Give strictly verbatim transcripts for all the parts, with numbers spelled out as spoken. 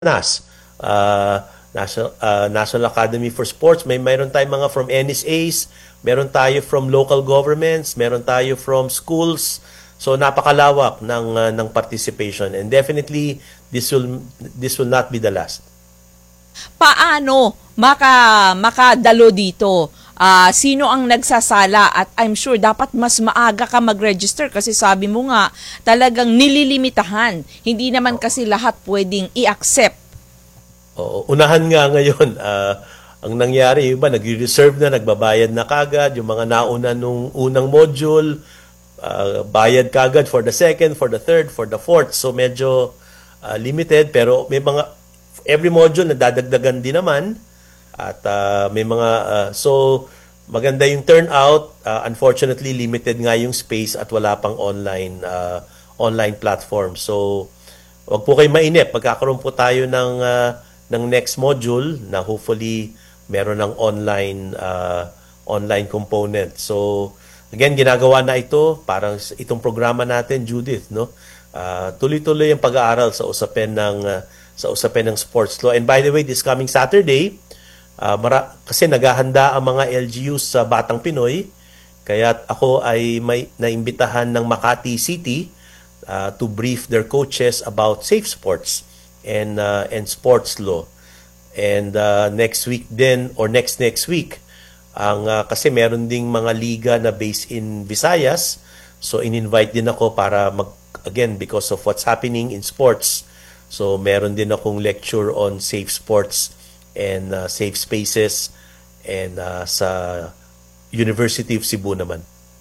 N A S, uh, National, uh, National Academy for Sports. May mayroon tayong mga from N S As, meron tayo from local governments, meron tayo from schools. So napakalawak ng uh, ng participation, and definitely this will this will not be the last. Paano maka makadalo dito? Uh, sino ang nagsasala? At I'm sure dapat mas maaga ka mag-register kasi sabi mo nga talagang nililimitahan. Hindi naman kasi lahat pwedeng i-accept. Oo, unahan nga ngayon. Uh, ang nangyari, iba nag-reserve na, nagbabayad na kagad. Yung mga nauna nung unang module, uh, bayad kagad for the second, for the third, for the fourth. So medyo uh, limited, pero may mga every module na dadagdagan din naman. At uh, may mga uh, so maganda yung turnout. Uh, unfortunately limited nga yung space at wala pang online uh, online platform. So wag po kayo mainip, magkakaroon po tayo ng uh, ng next module na hopefully meron ng online uh, online component. So again, ginagawa na ito, parang itong programa natin, Judith, no? Uh, tuloy-tuloy ang pag-aaral sa usapin ng uh, sa usapin ng sports law. And by the way, this coming Saturday, Uh, mara- kasi naghahanda ang mga L G Us sa Batang Pinoy, kaya ako ay may naimbitahan ng Makati City uh, to brief their coaches about safe sports and uh, and sports law. And uh, next week din or next next week ang uh, kasi meron ding mga liga na based in Visayas, so in-invite din ako para mag again because of what's happening in sports. So meron din akong lecture on safe sports and uh, safe spaces and uh, sa University of Cebu naman.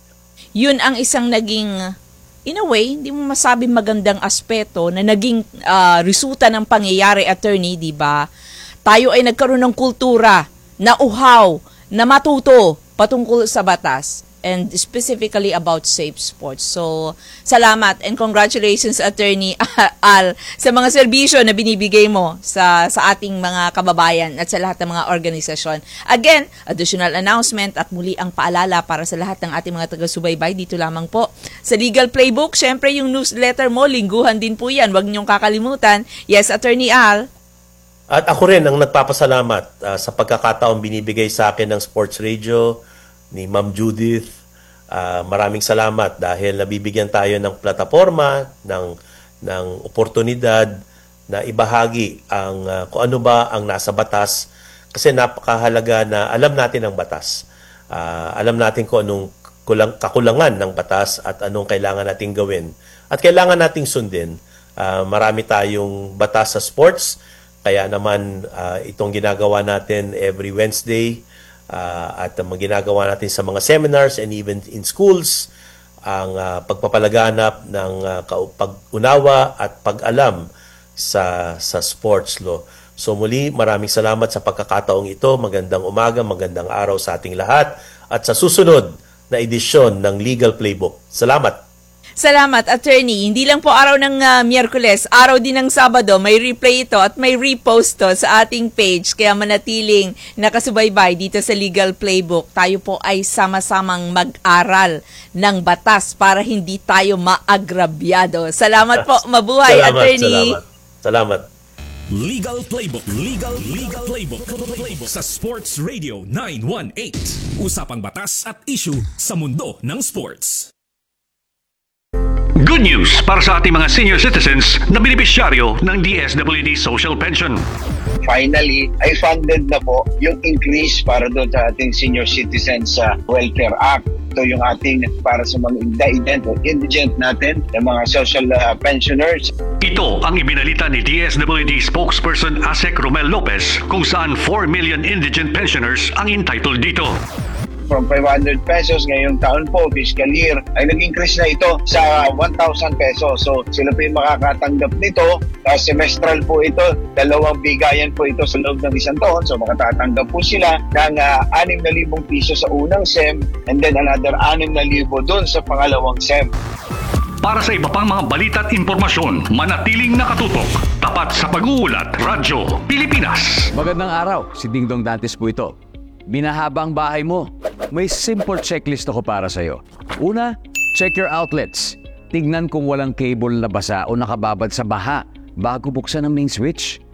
Yun ang isang naging, in a way, hindi mo masabi magandang aspeto na naging uh, resulta ng pangyayari, attorney, di ba? Tayo ay nagkaroon ng kultura na uhaw, na matuto patungkol sa batas and specifically about safe sports. So, salamat and congratulations, Attorney Al, sa mga serbisyo na binibigay mo sa sa ating mga kababayan at sa lahat ng mga organisasyon. Again, additional announcement at muli ang paalala para sa lahat ng ating mga taga-subaybay dito lamang po sa Legal Playbook. Syempre, yung newsletter mo, lingguhan din po yan. Huwag niyong kakalimutan. Yes, Attorney Al. At ako rin ang nagpapasalamat uh, sa pagkakataong binibigay sa akin ng Sports Radio ni Ma'am Judith. Uh, maraming salamat dahil nabibigyan tayo ng plataforma, ng, ng oportunidad na ibahagi ang, uh, kung ano ba ang nasa batas. Kasi napakahalaga na alam natin ang batas. Uh, alam natin kung anong kulang, kakulangan ng batas at anong kailangan nating gawin. At kailangan nating sundin. Uh, marami tayong batas sa sports. Kaya naman uh, itong ginagawa natin every Wednesday, Uh, at ang uh, ginagawa natin sa mga seminars and even in schools, ang uh, pagpapalaganap ng uh, pag-unawa at pag-alam sa sa sports law. So muli, maraming salamat sa pagkakataong ito. Magandang umaga, magandang araw sa ating lahat at sa susunod na edisyon ng Legal Playbook. Salamat! Salamat, Attorney. Hindi lang po araw ng uh, Miyerkules, araw din ng Sabado, may replay ito at may repost to sa ating page. Kaya manatiling nakasubaybay dito sa Legal Playbook. Tayo po ay sama-samang mag-aral ng batas para hindi tayo maagrabyado. Salamat po. Mabuhay, salamat, Attorney. Salamat. Salamat. Legal Playbook. Legal Legal Playbook. Playbook sa Sports Radio nine one eight. Usapang batas at issue sa mundo ng sports. Good news para sa ating mga senior citizens na benepisyaryo ng D S W D Social Pension. Finally, ay funded na po yung increase para doon sa ating Senior Citizens uh, Welfare Act. Ito yung ating para sa mga indigent o indigent natin, ng mga social uh, pensioners. Ito ang ibinalita ni D S W D spokesperson Asek Romel Lopez kung saan four million indigent pensioners ang entitled dito. From five hundred pesos ngayong taon po, fiscal year, ay nag-increase na ito sa one thousand pesos. So sila po yung makakatanggap nito. Uh, semestral po ito, dalawang bigayan po ito sa loob ng isang taon. So makatatanggap po sila ng uh, six thousand piso sa unang S E M and then another six thousand doon sa pangalawang S E M. Para sa iba pang mga balita at impormasyon, manatiling nakatutok. Tapat sa pag-uulat, Radyo Pilipinas. Magandang araw, si Dingdong Dantes po ito. Binahaba ang bahay mo. May simple checklist ako para sa'yo. Una, check your outlets. Tignan kung walang cable na basa o nakababad sa baha bago buksan ang main switch.